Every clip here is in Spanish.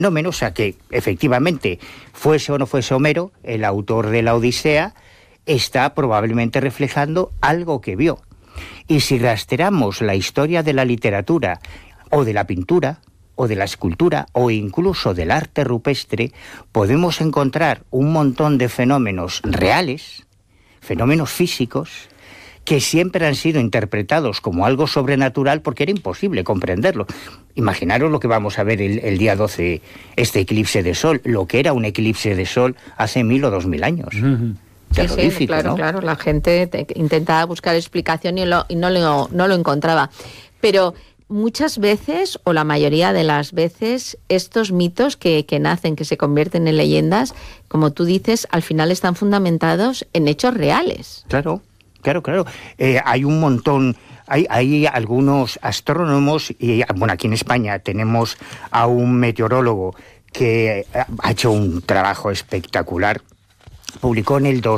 no menos a que, efectivamente, fuese o no fuese Homero, el autor de la Odisea, está probablemente reflejando algo que vio. Y si rastreamos la historia de la literatura, o de la pintura, o de la escultura, o incluso del arte rupestre, podemos encontrar un montón de fenómenos reales, fenómenos físicos, que siempre han sido interpretados como algo sobrenatural porque era imposible comprenderlo. Imaginaros lo que vamos a ver el día 12, este eclipse de sol, lo que era un eclipse de sol hace 1000 o 2000 años. Sí, claro, la gente intentaba buscar explicación y no lo encontraba. Pero muchas veces, o la mayoría de las veces, estos mitos que nacen, que se convierten en leyendas, como tú dices, al final están fundamentados en hechos reales. Claro. Hay un montón, hay algunos astrónomos, y bueno, aquí en España tenemos a un meteorólogo que ha hecho un trabajo espectacular. Publicó en el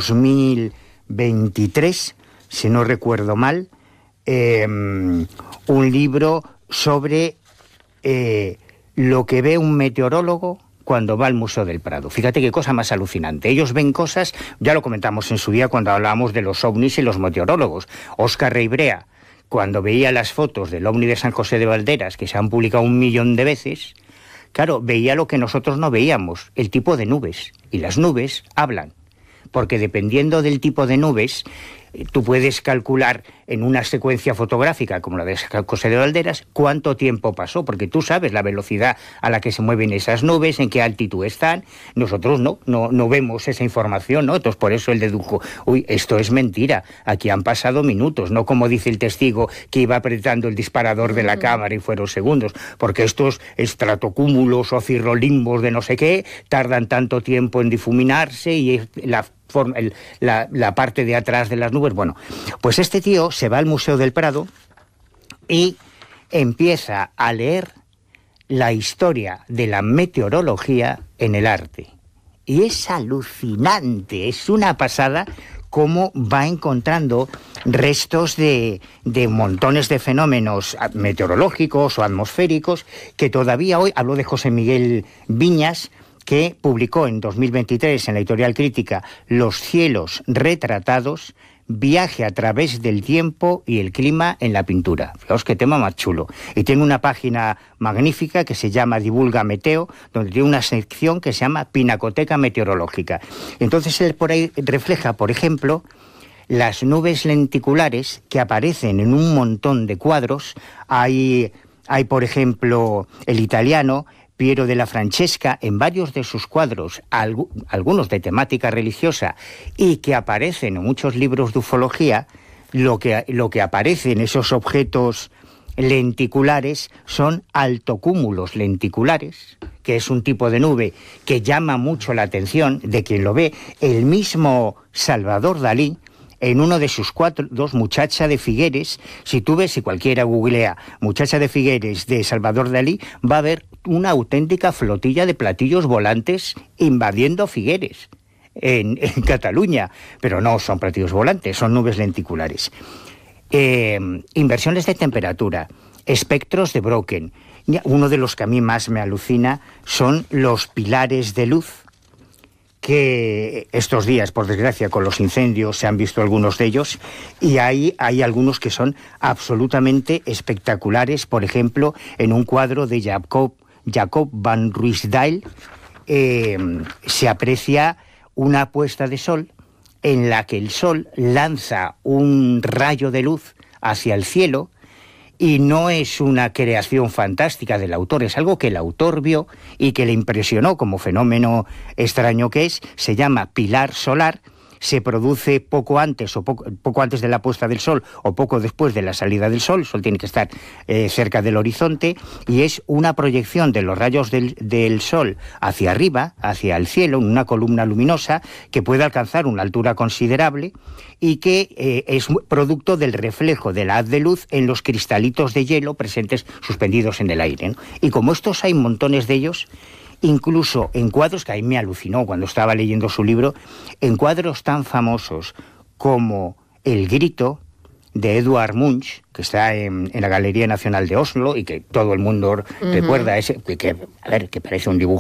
2023, si no recuerdo mal, un libro sobre lo que ve un meteorólogo cuando va al Museo del Prado. Fíjate qué cosa más alucinante. Ellos ven cosas, ya lo comentamos en su día cuando hablábamos de los ovnis y los meteorólogos. Óscar Reibrea, cuando veía las fotos del ovni de San José de Valderas, que se han publicado 1 millón de veces, claro, veía lo que nosotros no veíamos, el tipo de nubes. Y las nubes hablan, porque dependiendo del tipo de nubes, tú puedes calcular en una secuencia fotográfica como la de San José de Valderas cuánto tiempo pasó, porque tú sabes la velocidad a la que se mueven esas nubes, en qué altitud están. Nosotros no vemos esa información, ¿no? Entonces por eso él dedujo, esto es mentira, aquí han pasado minutos, no como dice el testigo que iba apretando el disparador de la cámara y fueron segundos, porque estos estratocúmulos o cirrolimbos de no sé qué tardan tanto tiempo en difuminarse y la parte de atrás de las nubes. Bueno, pues este tío se va al Museo del Prado y empieza a leer la historia de la meteorología en el arte. Y es alucinante, es una pasada cómo va encontrando restos de montones de fenómenos meteorológicos o atmosféricos que todavía hoy, hablo de José Miguel Viñas, que publicó en 2023 en la editorial Crítica Los cielos retratados, viaje a través del tiempo y el clima en la pintura. Fijaos qué tema más chulo. Y tiene una página magnífica que se llama Divulga Meteo, donde tiene una sección que se llama Pinacoteca Meteorológica. Entonces él por ahí refleja, por ejemplo, las nubes lenticulares que aparecen en un montón de cuadros. Hay por ejemplo, el italiano Piero della Francesca, en varios de sus cuadros, algunos de temática religiosa, y que aparecen en muchos libros de ufología, lo que aparece en esos objetos lenticulares son altocúmulos lenticulares, que es un tipo de nube que llama mucho la atención de quien lo ve. El mismo Salvador Dalí, en uno de sus cuadros, Muchacha de Figueres, si cualquiera googlea Muchacha de Figueres de Salvador Dalí, va a ver una auténtica flotilla de platillos volantes invadiendo Figueres, en Cataluña. Pero no son platillos volantes, son nubes lenticulares. Inversiones de temperatura, espectros de Brocken. Uno de los que a mí más me alucina son los pilares de luz, que estos días, por desgracia, con los incendios se han visto algunos de ellos, y hay algunos que son absolutamente espectaculares. Por ejemplo, en un cuadro de Jacob van Ruysdael se aprecia una puesta de sol en la que el sol lanza un rayo de luz hacia el cielo, y no es una creación fantástica del autor, es algo que el autor vio y que le impresionó como fenómeno extraño que es. Se llama pilar solar, se produce poco antes de la puesta del sol o poco después de la salida del sol. El sol tiene que estar cerca del horizonte, y es una proyección de los rayos del sol hacia arriba, hacia el cielo, en una columna luminosa que puede alcanzar una altura considerable y que es producto del reflejo de la haz de luz en los cristalitos de hielo presentes suspendidos en el aire, ¿no? Y como estos hay montones de ellos, incluso en cuadros, que a mí me alucinó cuando estaba leyendo su libro, en cuadros tan famosos como El Grito, de Edvard Munch, que está en la Galería Nacional de Oslo y que todo el mundo recuerda, que parece un dibujo